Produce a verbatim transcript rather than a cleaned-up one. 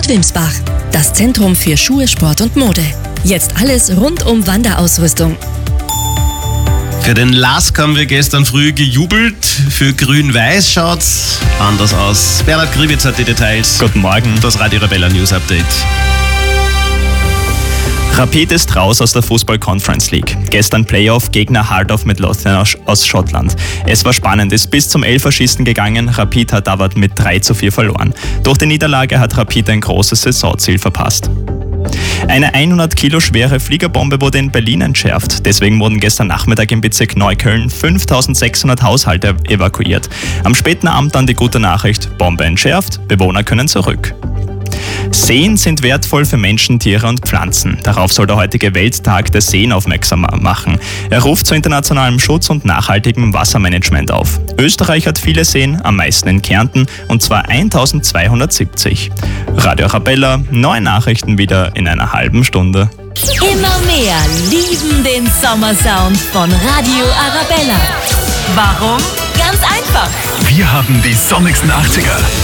Bad Wimsbach. Das Zentrum für Schuhe, Sport und Mode. Jetzt alles rund um Wanderausrüstung. Für den Lask haben wir gestern früh gejubelt. Für Grün-Weiß schaut's anders aus. Bernhard Grivitz hat die Details. Guten Morgen. Das Radio Arabella News Update. Rapid ist raus aus der Fußball-Conference League. Gestern Playoff, Gegner Haldorf mit Lothian aus Schottland. Es war spannend, ist bis zum Elferschießen gegangen. Rapid hat aber mit drei zu vier verloren. Durch die Niederlage hat Rapid ein großes Saisonziel verpasst. Eine hundert Kilo schwere Fliegerbombe wurde in Berlin entschärft. Deswegen wurden gestern Nachmittag im Bezirk Neukölln fünftausendsechshundert Haushalte evakuiert. Am späten Abend dann die gute Nachricht: Bombe entschärft, Bewohner können zurück. Seen sind wertvoll für Menschen, Tiere und Pflanzen. Darauf soll der heutige Welttag der Seen aufmerksam machen. Er ruft zu internationalem Schutz und nachhaltigem Wassermanagement auf. Österreich hat viele Seen, am meisten in Kärnten, und zwar eintausendzweihundertsiebzig. Radio Arabella, neue Nachrichten wieder in einer halben Stunde. Immer mehr lieben den Sommersound von Radio Arabella. Warum? Ganz einfach. Wir haben die sonnigsten achtziger.